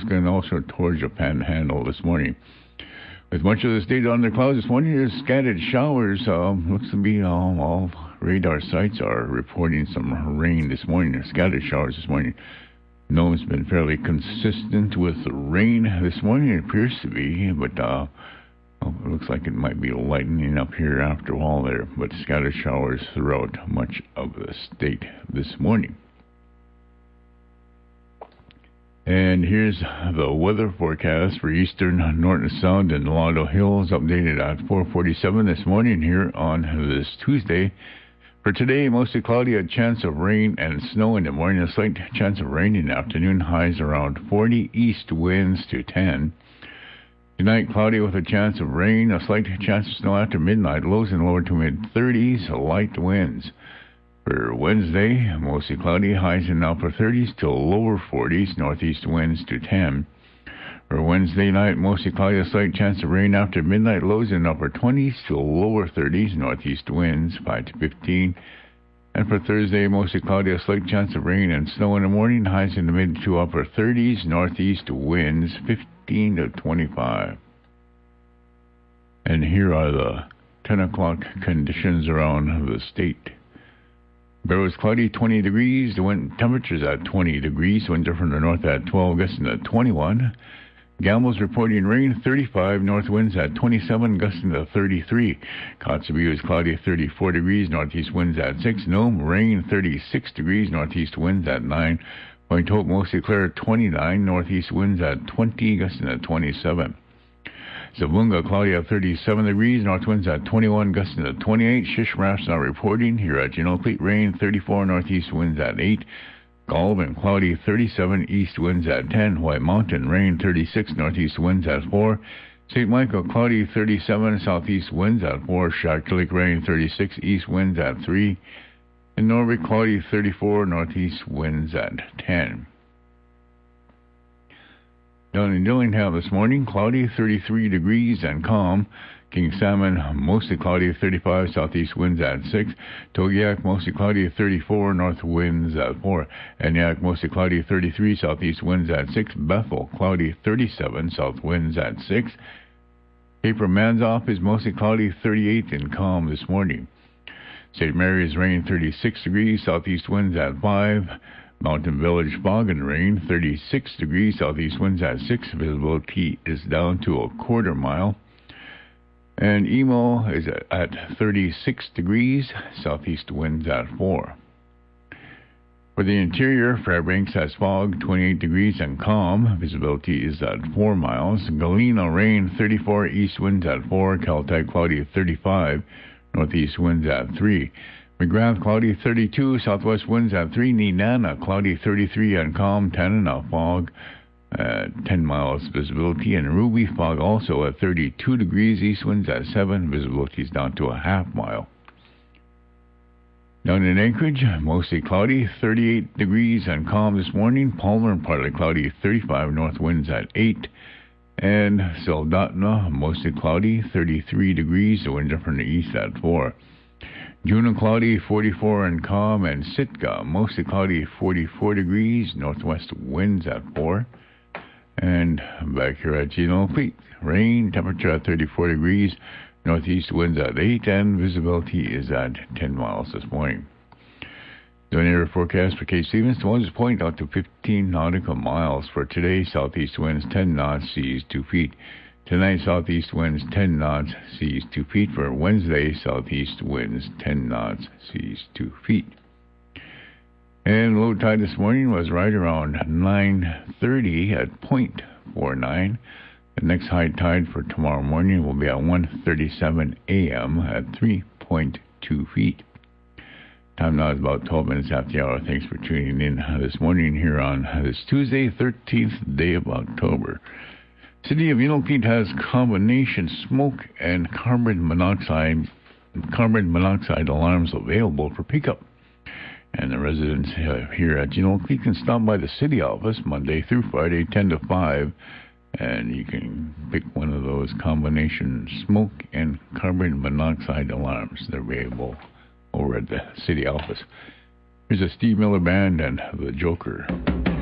Alaska and also towards the Panhandle this morning. With much of the state under clouds this morning, there's scattered showers. Looks to be all radar sites are reporting some rain this morning. There's scattered showers this morning. NOAA's been fairly consistent with the rain this morning. It appears to be, but it looks like it might be lightening up here after all there. But scattered showers throughout much of the state this morning. And here's the weather forecast for eastern Norton Sound and Lotto Hills, updated at 4:47 this morning here on this Tuesday. For today, mostly cloudy, a chance of rain and snow in the morning, a slight chance of rain in the afternoon, highs around 40, east winds to 10. Tonight, cloudy with a chance of rain, a slight chance of snow after midnight, lows in lower to mid-30s, light winds. For Wednesday, mostly cloudy, highs in the upper 30s to lower 40s, northeast winds to 10. For Wednesday night, mostly cloudy, a slight chance of rain after midnight, lows in the upper 20s to lower 30s, northeast winds 5 to 15. And for Thursday, mostly cloudy, a slight chance of rain and snow in the morning, highs in the mid to upper 30s, northeast winds 15 to 25. And here are the 10 o'clock conditions around the state. Barrow's cloudy, 20 degrees. The wind temperature's at 20 degrees. Winds are from the north at 12, gusting at 21. Gamble's reporting rain, 35. North winds at 27, gusting to 33. Kotzebue is cloudy, 34 degrees. Northeast winds at 6. Nome, rain, 36 degrees. Northeast winds at 9. Point Hope, mostly clear at 29. Northeast winds at 20, gusting at 27. Zabunga, cloudy at 37 degrees, north winds at 21, gusting at 28. Shishmarsh now reporting here at Unalakleet, rain 34, northeast winds at 8. Goulburn, cloudy 37, east winds at 10. White Mountain, rain 36, northeast winds at 4. St. Michael, cloudy 37, southeast winds at 4. Shaktoolik, rain 36, east winds at 3. And Norway, cloudy 34, northeast winds at 10. Down in Dillingham this morning, cloudy, 33 degrees and calm. King Salmon, mostly cloudy, 35, southeast winds at 6. Togiak, mostly cloudy, 34, north winds at 4. Aniak, mostly cloudy, 33, southeast winds at 6. Bethel, cloudy, 37, south winds at 6. Cape Romanzoff is mostly cloudy, 38 and calm this morning. St. Mary's, rain, 36 degrees, southeast winds at 5. Mountain Village, fog and rain, 36 degrees, southeast winds at 6. Visibility is down to a quarter mile. And Emo is at 36 degrees, southeast winds at 4. For the interior, Fairbanks has fog, 28 degrees and calm. Visibility is at 4 miles. Galena, rain, 34, east winds at 4. Caltech, cloudy, 35, northeast winds at 3. McGrath, cloudy, 32, southwest winds at 3. Nenana, cloudy, 33 and calm. Tanana, fog at 10 miles visibility. And Ruby, fog also at 32 degrees, east winds at 7. Visibility is down to a half mile. Down in Anchorage, mostly cloudy, 38 degrees and calm this morning. Palmer, partly cloudy, 35, north winds at 8. And Soldotna, mostly cloudy, 33 degrees, the winds are from the east at 4. Juneau, cloudy, 44 and calm. And Sitka, mostly cloudy, 44 degrees, northwest winds at 4. And back here at Unalakleet, rain, temperature at 34 degrees, northeast winds at 8, and visibility is at 10 miles this morning. The air forecast for Cape Stevens, the ones point out to 15 nautical miles. For today, southeast winds 10 knots, seas 2 feet. Tonight, southeast winds 10 knots, seas 2 feet. For Wednesday, southeast winds 10 knots, seas 2 feet. And low tide this morning was right around 9:30 at 0.49. The next high tide for tomorrow morning will be at 1:37 a.m. at 3.2 feet. Time now is about 12 minutes after the hour. Thanks for tuning in this morning here on this Tuesday, 13th day of October. City of Unalakleet has combination smoke and carbon monoxide alarms available for pickup. And the residents here at Unalakleet can stop by the city office Monday through Friday, 10 to 5, and you can pick one of those combination smoke and carbon monoxide alarms. They're available over at the city office. Here's a Steve Miller Band and the Joker.